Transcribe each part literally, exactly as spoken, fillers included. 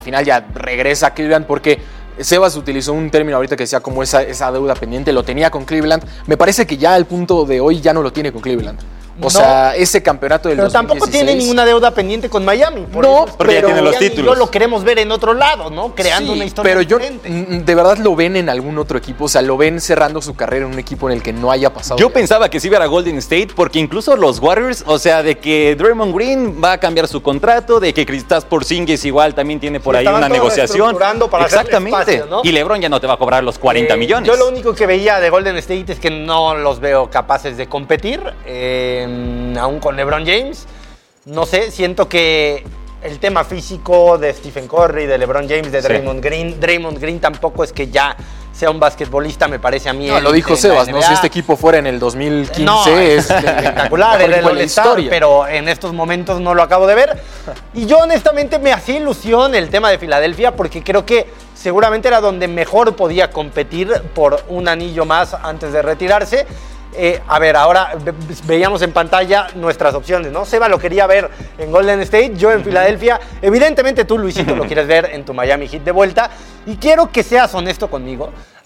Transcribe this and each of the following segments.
al final ya regresa a Cleveland porque Sebas utilizó un término ahorita que decía como esa, esa deuda pendiente, lo tenía con Cleveland. Me parece que ya al punto de hoy ya no lo tiene con Cleveland. O no, sea, ese campeonato del pero dos mil dieciséis... tampoco tiene ninguna deuda pendiente con Miami. Por no, eso, pero pero tiene los títulos. Yo lo queremos ver en otro lado, ¿no? Creando sí, una historia pero diferente. Yo, de verdad, lo ven en algún otro equipo. O sea, lo ven cerrando su carrera en un equipo en el que no haya pasado. Yo ya. pensaba que sí iba a Golden State, porque incluso los Warriors, o sea, de que Draymond Green va a cambiar su contrato, de que Kristaps Porzingis igual también tiene por sí, ahí una negociación. Para exactamente. Espacio, ¿no? Y LeBron ya no te va a cobrar los cuarenta eh, millones. Yo lo único que veía de Golden State es que no los veo capaces de competir, eh, aún con LeBron James. No sé, siento que el tema físico de Stephen Curry, de LeBron James, de Draymond sí. Green, Draymond Green tampoco es que ya sea un basquetbolista, me parece a mí. No, lo dijo Sebas, ¿no? Si este equipo fuera en el dos mil quince no, es espectacular, era el All-Star, pero en estos momentos no lo acabo de ver. Y yo honestamente me hacía ilusión el tema de Filadelfia porque creo que seguramente era donde mejor podía competir por un anillo más antes de retirarse. Eh, a ver, ahora veíamos en pantalla nuestras opciones, ¿no? Seba lo quería ver en Golden State, yo en Filadelfia. Evidentemente tú, Luisito, lo quieres ver en tu Miami Heat de vuelta. Y quiero que seas honesto conmigo.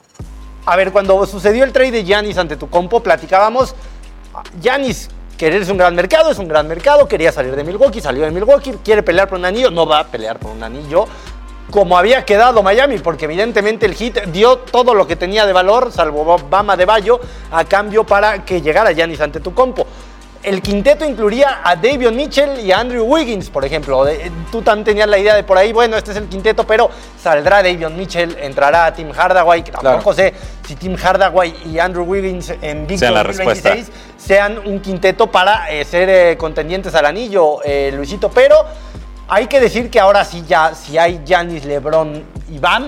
A ver, cuando sucedió el trade de Giannis ante Antetokounmpo, platicábamos, Giannis querer un gran mercado, es un gran mercado, quería salir de Milwaukee, salió de Milwaukee, quiere pelear por un anillo, no va a pelear por un anillo. Como había quedado Miami, porque evidentemente el Heat dio todo lo que tenía de valor, salvo Bam Adebayo, a cambio para que llegara Giannis Antetokounmpo. El quinteto incluiría a Davion Mitchell y a Andrew Wiggins, por ejemplo. Tú también tenías la idea de por ahí, bueno, este es el quinteto, pero saldrá Davion Mitchell, entrará Tim Hardaway. Tampoco claro. sé si Tim Hardaway y Andrew Wiggins en Big dos mil veintiséis sean un quinteto para eh, ser eh, contendientes al anillo, eh, Luisito, pero... Hay que decir que ahora sí ya, si hay Giannis, LeBron y Bam,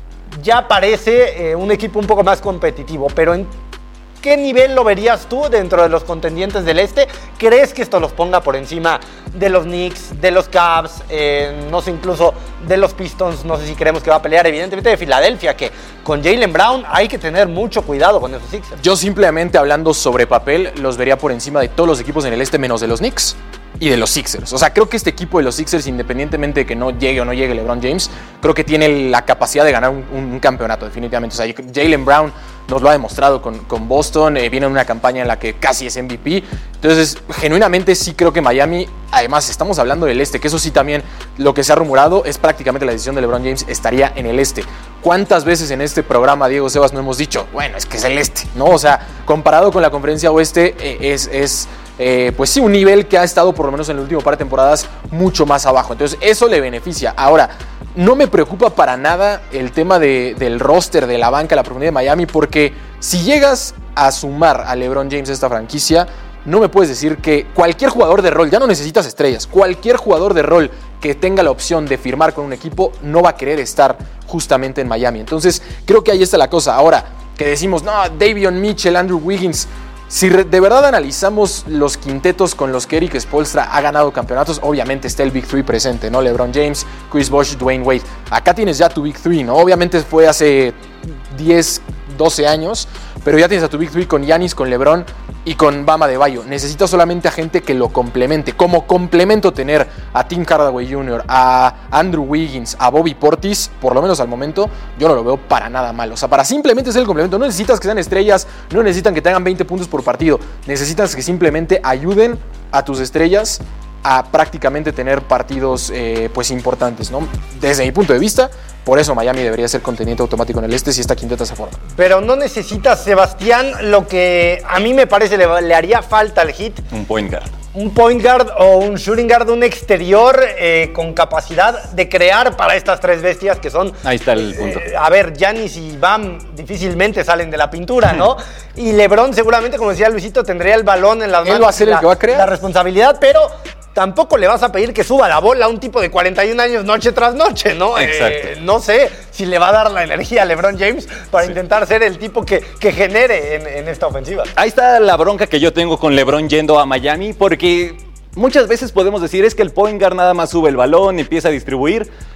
ya parece eh, un equipo un poco más competitivo. Pero ¿en qué nivel lo verías tú dentro de los contendientes del este? ¿Crees que esto los ponga por encima de los Knicks, de los Cavs, eh, no sé, incluso de los Pistons? No sé si creemos que va a pelear, evidentemente, de Filadelfia, que con Jaylen Brown hay que tener mucho cuidado con esos Sixers. Yo simplemente, hablando sobre papel, los vería por encima de todos los equipos en el este, menos de los Knicks y de los Sixers. O sea, creo que este equipo de los Sixers, independientemente de que no llegue o no llegue LeBron James, creo que tiene la capacidad de ganar un, un, un campeonato, definitivamente. O sea, Jaylen Brown nos lo ha demostrado con, con Boston, eh, viene en una campaña en la que casi es M V P. Entonces, genuinamente sí creo que Miami, además estamos hablando del este, que eso sí también, lo que se ha rumorado es prácticamente la decisión de LeBron James, estaría en el este. ¿Cuántas veces en este programa, Diego, Sebas, no hemos dicho, bueno, es que es el este, ¿no? O sea, comparado con la conferencia oeste, eh, es... es Eh, pues sí, un nivel que ha estado por lo menos en el último par de temporadas mucho más abajo. Entonces eso le beneficia. Ahora, no me preocupa para nada el tema de, del roster, de la banca, la profundidad de Miami, porque si llegas a sumar a LeBron James a esta franquicia, no me puedes decir que cualquier jugador de rol, ya no necesitas estrellas, cualquier jugador de rol que tenga la opción de firmar con un equipo no va a querer estar justamente en Miami. Entonces creo que ahí está la cosa. Ahora, que decimos, no, Davion Mitchell, Andrew Wiggins... Si de verdad analizamos los quintetos con los que Erik Spoelstra ha ganado campeonatos, obviamente está el Big Three presente, ¿no? LeBron James, Chris Bosh, Dwayne Wade. Acá tienes ya tu Big Three, ¿no? Obviamente fue hace diez, doce años, pero ya tienes a tu Big Three con Giannis, con LeBron y con Bam Adebayo. Necesitas solamente a gente que lo complemente. Como complemento tener a Tim Hardaway junior, a Andrew Wiggins, a Bobby Portis, por lo menos al momento, yo no lo veo para nada mal. O sea, para simplemente ser el complemento, no necesitas que sean estrellas, no necesitan que te hagan veinte puntos por partido. Necesitas que simplemente ayuden a tus estrellas a prácticamente tener partidos eh, pues importantes, ¿no? Desde mi punto de vista, por eso Miami debería ser contendiente automático en el este si esta quinteta se forma. Pero no necesitas, Sebastián, lo que a mí me parece le, le haría falta al Heat. Un point guard. Un point guard o un shooting guard, un exterior eh, con capacidad de crear para estas tres bestias que son... Ahí está el punto. Eh, a ver, Giannis y Bam difícilmente salen de la pintura, ¿no? Y LeBron seguramente, como decía Luisito, tendría el balón en las manos. Él va a ser el que va a crear. La responsabilidad, pero... Tampoco le vas a pedir que suba la bola a un tipo de cuarenta y un años noche tras noche, ¿no? Exacto. Eh, no sé si le va a dar la energía a LeBron James para sí. intentar ser el tipo que, que genere en, en esta ofensiva. Ahí está la bronca que yo tengo con LeBron yendo a Miami, porque muchas veces podemos decir es que el point guard nada más sube el balón, empieza a distribuir,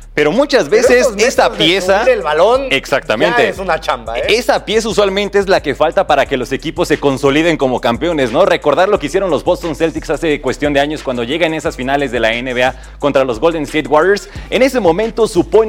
Pero muchas veces Pero esa pieza... el balón exactamente. Ya es una chamba, ¿eh? Esa pieza usualmente es la que falta para que los equipos se consoliden como campeones, ¿no? Recordar lo que hicieron los Boston Celtics hace cuestión de años cuando llegan esas finales de la N B A contra los Golden State Warriors. En ese momento supone